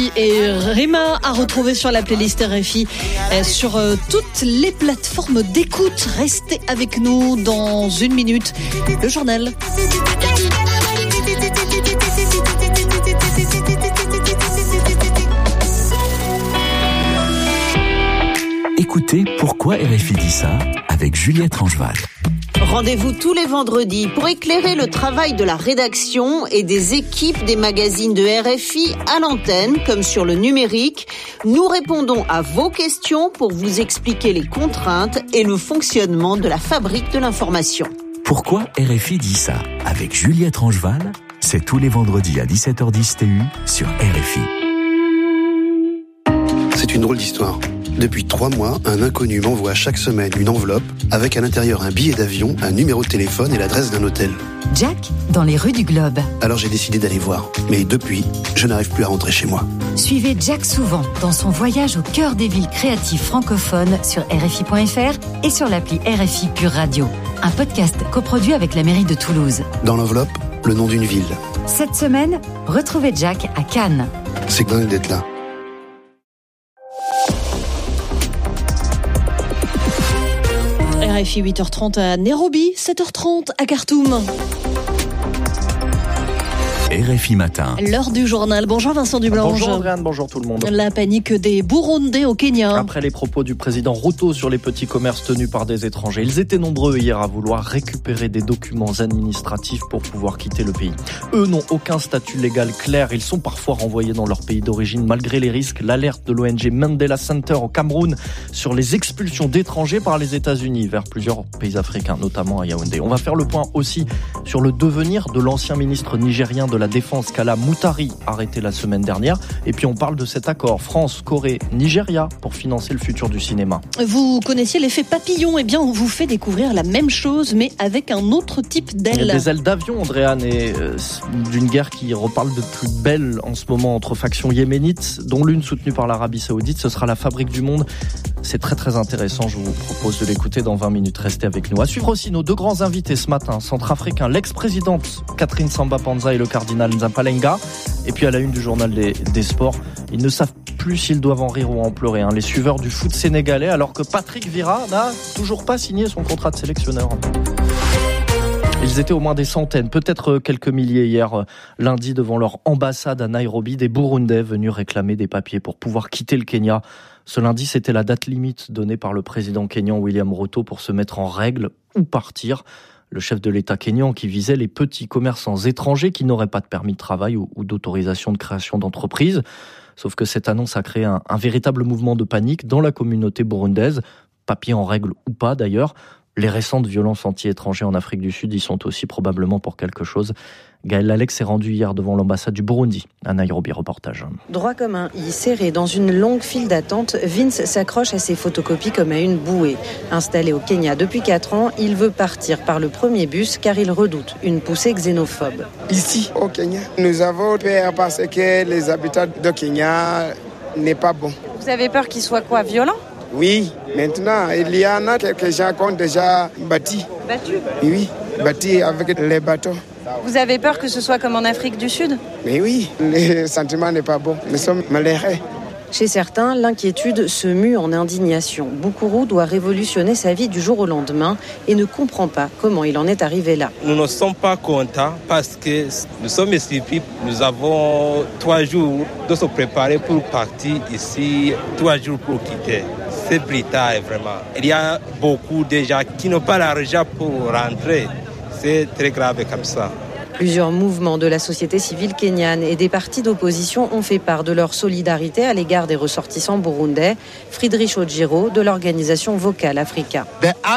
Lucie et Rima à retrouver sur la playlist RFI sur toutes les plateformes d'écoute. Restez avec nous dans une minute. Le journal. Écoutez Pourquoi RFI dit ça avec Juliette Rangeval. Rendez-vous tous les vendredis pour éclairer le travail de la rédaction et des équipes des magazines de RFI à l'antenne comme sur le numérique. Nous répondons à vos questions pour vous expliquer les contraintes et le fonctionnement de la fabrique de l'information. Pourquoi RFI dit ça avec Juliette Rangeval, c'est tous les vendredis à 17h10 TU sur RFI. C'est une drôle d'histoire. Depuis 3 mois, un inconnu m'envoie chaque semaine une enveloppe avec à l'intérieur un billet d'avion, un numéro de téléphone et l'adresse d'un hôtel. Jack, dans les rues du Globe. Alors j'ai décidé d'aller voir. Mais depuis, je n'arrive plus à rentrer chez moi. Suivez Jack souvent dans son voyage au cœur des villes créatives francophones sur RFI.fr et sur l'appli RFI Pure Radio. Un podcast coproduit avec la mairie de Toulouse. Dans l'enveloppe, le nom d'une ville. Cette semaine, retrouvez Jack à Cannes. C'est dingue d'être là. RFI 8h30 à Nairobi, 7h30 à Khartoum. RFI Matin. L'heure du journal. Bonjour Vincent Dublanche. Bonjour Andréane, bonjour tout le monde. La panique des Burundais au Kenya. Après les propos du président Ruto sur les petits commerces tenus par des étrangers, ils étaient nombreux hier à vouloir récupérer des documents administratifs pour pouvoir quitter le pays. Eux n'ont aucun statut légal clair, ils sont parfois renvoyés dans leur pays d'origine malgré les risques. L'alerte de l'ONG Mandela Center au Cameroun sur les expulsions d'étrangers par les États-Unis vers plusieurs pays africains, notamment à Yaoundé. On va faire le point aussi sur le devenir de l'ancien ministre nigérien de la Défense Kala Moutari, arrêté la semaine dernière. Et puis on parle de cet accord France, Corée, Nigeria pour financer le futur du cinéma. Vous connaissiez l'effet papillon, eh bien on vous fait découvrir la même chose mais avec un autre type d'ailes. Des ailes d'avion, Andréane, et d'une guerre qui reparle de plus belle en ce moment entre factions yéménites, dont l'une soutenue par l'Arabie Saoudite. Ce sera la fabrique du monde. C'est très très intéressant, je vous propose de l'écouter dans 20 minutes. Restez avec nous. À suivre aussi nos 2 grands invités ce matin, centrafricains, l'ex-présidente Catherine Samba-Panza et le cardinal Nzapalenga. Et puis à la une du journal des sports, ils ne savent plus s'ils doivent en rire ou en pleurer, les suiveurs du foot sénégalais, alors que Patrick Vieira n'a toujours pas signé son contrat de sélectionneur. Ils étaient au moins des centaines, peut-être quelques milliers hier lundi devant leur ambassade à Nairobi, des Burundais venus réclamer des papiers pour pouvoir quitter le Kenya. Ce lundi, c'était la date limite donnée par le président kényan William Ruto pour se mettre en règle ou partir. Le chef de l'État kényan qui visait les petits commerçants étrangers qui n'auraient pas de permis de travail ou d'autorisation de création d'entreprise. Sauf que cette annonce a créé un véritable mouvement de panique dans la communauté burundaise, papier en règle ou pas d'ailleurs. Les récentes violences anti-étrangers en Afrique du Sud y sont aussi probablement pour quelque chose. Gaël Alex s'est rendu hier devant l'ambassade du Burundi à Nairobi. Reportage. Droit comme un i, serré dans une longue file d'attente, Vince s'accroche à ses photocopies comme à une bouée. Installé au Kenya depuis 4 ans, il veut partir par le premier bus car il redoute une poussée xénophobe. Ici, au Kenya, nous avons peur parce que les habitants de Kenya n'est pas bon. Vous avez peur qu'il soit quoi, violent ? Oui, maintenant, il y en a quelques gens qui ont déjà bâti. Battu ? Oui, bâti avec les bateaux. Vous avez peur que ce soit comme en Afrique du Sud ? Mais oui, le sentiment n'est pas bon. Nous sommes malheureux. Chez certains, l'inquiétude se mue en indignation. Boukourou doit révolutionner sa vie du jour au lendemain et ne comprend pas comment il en est arrivé là. Nous ne sommes pas contents parce que nous sommes ici, nous avons 3 jours de se préparer pour partir ici, 3 jours pour quitter. C'est brutal vraiment. Il y a beaucoup de gens qui n'ont pas l'argent pour rentrer. C'est très grave comme ça. Plusieurs mouvements de la société civile kenyane et des partis d'opposition ont fait part de leur solidarité à l'égard des ressortissants burundais. Friedrich Ojiro de l'organisation Vocal Africa.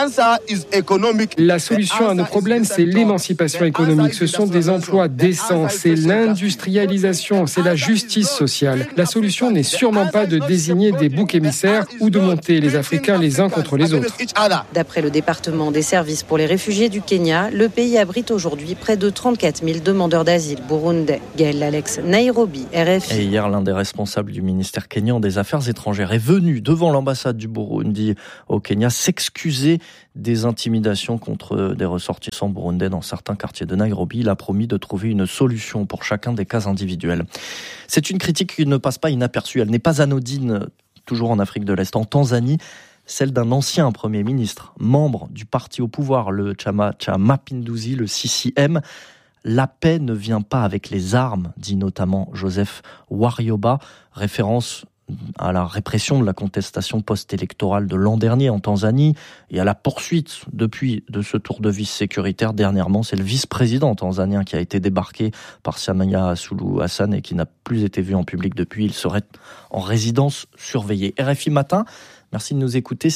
La solution à nos problèmes, c'est l'émancipation économique. Ce sont des emplois décents, c'est l'industrialisation, c'est la justice sociale. La solution n'est sûrement pas de désigner des boucs émissaires ou de monter les Africains les uns contre les autres. D'après le département des services pour les réfugiés du Kenya, le pays abrite aujourd'hui près de 34 24 000 demandeurs d'asile burundais. Gaël Alex, Nairobi, RFI. Et hier, l'un des responsables du ministère kényan des Affaires étrangères est venu devant l'ambassade du Burundi au Kenya s'excuser des intimidations contre des ressortissants burundais dans certains quartiers de Nairobi. Il a promis de trouver une solution pour chacun des cas individuels. C'est une critique qui ne passe pas inaperçue. Elle n'est pas anodine, toujours en Afrique de l'Est. En Tanzanie, celle d'un ancien Premier ministre, membre du parti au pouvoir, le Chama cha Mapinduzi, le CCM. La paix ne vient pas avec les armes, dit notamment Joseph Warioba, référence à la répression de la contestation post-électorale de l'an dernier en Tanzanie et à la poursuite depuis de ce tour de vis sécuritaire. Dernièrement, c'est le vice-président tanzanien qui a été débarqué par Samia Suluhu Hassan et qui n'a plus été vu en public depuis. Il serait en résidence surveillée. RFI Matin, merci de nous écouter.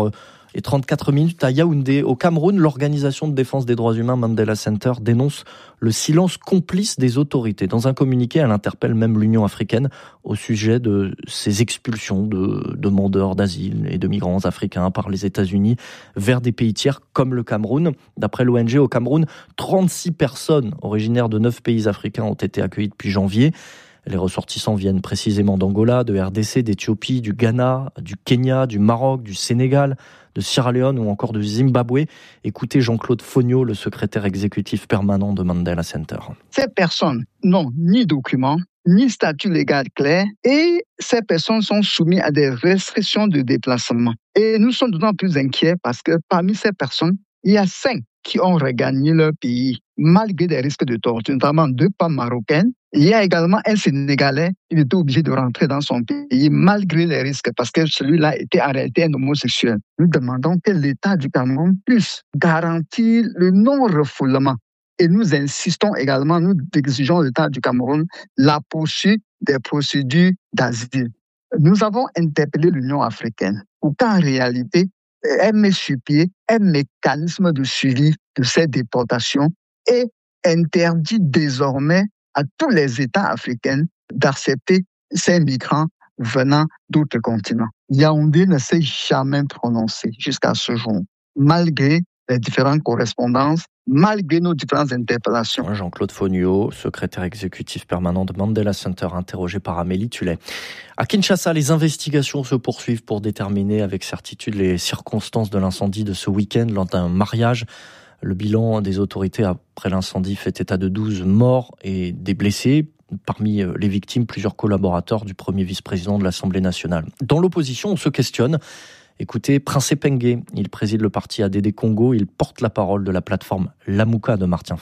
6h34 à Yaoundé, au Cameroun. L'organisation de défense des droits humains Mandela Center dénonce le silence complice des autorités. Dans un communiqué, elle interpelle même l'Union africaine au sujet de ces expulsions de demandeurs d'asile et de migrants africains par les États-Unis vers des pays tiers comme le Cameroun. D'après l'ONG, au Cameroun, 36 personnes originaires de 9 pays africains ont été accueillies depuis janvier. Les ressortissants viennent précisément d'Angola, de RDC, d'Éthiopie, du Ghana, du Kenya, du Maroc, du Sénégal, de Sierra Leone ou encore de Zimbabwe. Écoutez Jean-Claude Fogno, le secrétaire exécutif permanent de Mandela Center. Ces personnes n'ont ni documents, ni statut légal clair et ces personnes sont soumises à des restrictions de déplacement. Et nous sommes d'autant plus inquiets parce que parmi ces personnes, il y a 5 qui ont regagné leur pays malgré des risques de torture, notamment 2 femmes marocaines. Il y a également un Sénégalais qui était obligé de rentrer dans son pays malgré les risques parce que celui-là était en réalité un homosexuel. Nous demandons que l'État du Cameroun puisse garantir le non-refoulement. Et nous insistons également, nous exigeons l'État du Cameroun la poursuite des procédures d'asile. Nous avons interpellé l'Union africaine pour qu'en réalité, elle met sur pied un mécanisme de suivi de ces déportations et interdit désormais à tous les États africains d'accepter ces migrants venant d'autres continents. Yaoundé ne s'est jamais prononcé jusqu'à ce jour, malgré les différentes correspondances, malgré nos différentes interpellations. Jean-Claude Fogno, secrétaire exécutif permanent de Mandela Center, interrogé par Amélie Tullet. À Kinshasa, les investigations se poursuivent pour déterminer avec certitude les circonstances de l'incendie de ce week-end lors d'un mariage. Le bilan des autorités après l'incendie fait état de 12 morts et des blessés. Parmi les victimes, plusieurs collaborateurs du premier vice-président de l'Assemblée nationale. Dans l'opposition, on se questionne. Écoutez, Prince Pengue, il préside le parti ADD Congo, il porte la parole de la plateforme Lamuka de Martin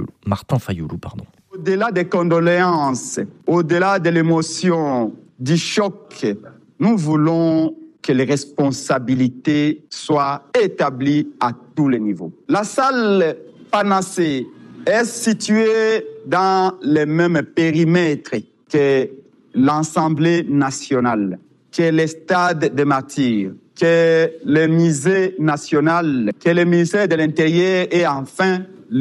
Fayulu. Au-delà des condoléances, au-delà de l'émotion, du choc, nous voulons que les responsabilités soient établies à tous les niveaux. La salle Panacée est située dans le même périmètre que l'Assemblée nationale, que les stades de martyrs, que le musée national, que le ministère de l'Intérieur et enfin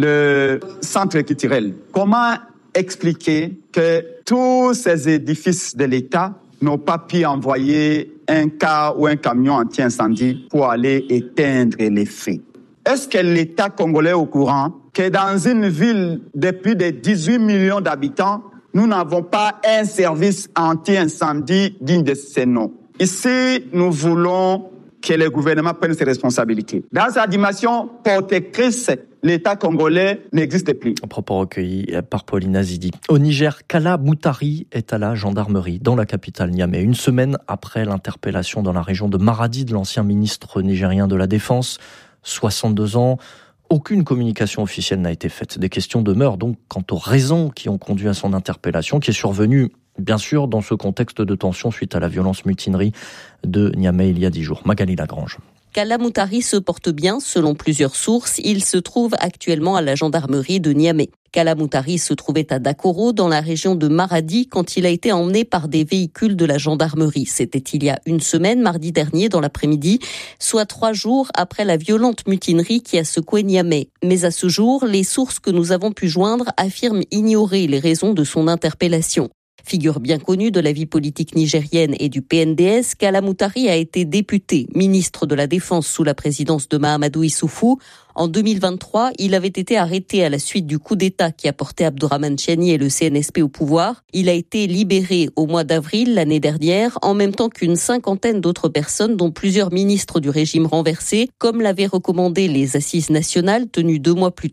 le centre culturel. Comment expliquer que tous ces édifices de l'État n'ont pas pu envoyer un car ou un camion anti-incendie pour aller éteindre les feux? Est-ce que l'État congolais est au courant que dans une ville de plus de 18 millions d'habitants, nous n'avons pas un service anti-incendie digne de ce nom? Ici, nous voulons que le gouvernement prenne ses responsabilités. Dans sa dimension protectrice, l'État congolais n'existe plus. Un propos recueilli par Pauline Azidi. Au Niger, Kala Moutari est à la gendarmerie dans la capitale Niamey. Une semaine après l'interpellation dans la région de Maradi de l'ancien ministre nigérien de la Défense, 62 ans. Aucune communication officielle n'a été faite. Des questions demeurent donc quant aux raisons qui ont conduit à son interpellation, qui est survenue bien sûr dans ce contexte de tension suite à la violence mutinerie de Niamey il y a 10 jours. Magali Lagrange. Kala Moutari se porte bien, selon plusieurs sources. Il se trouve actuellement à la gendarmerie de Niamey. Kala Moutari se trouvait à Dakoro, dans la région de Maradi, quand il a été emmené par des véhicules de la gendarmerie. C'était il y a une semaine, mardi dernier, dans l'après-midi, soit 3 jours après la violente mutinerie qui a secoué Niamey. Mais à ce jour, les sources que nous avons pu joindre affirment ignorer les raisons de son interpellation. Figure bien connue de la vie politique nigérienne et du PNDS, Kala Moutari a été député, ministre de la Défense sous la présidence de Mahamadou Issoufou. En 2023, il avait été arrêté à la suite du coup d'État qui a porté Abdourahmane Tiani et le CNSP au pouvoir. Il a été libéré au mois d'avril l'année dernière, en même temps qu'une cinquantaine d'autres personnes, dont plusieurs ministres du régime renversé, comme l'avaient recommandé les assises nationales tenues 2 mois plus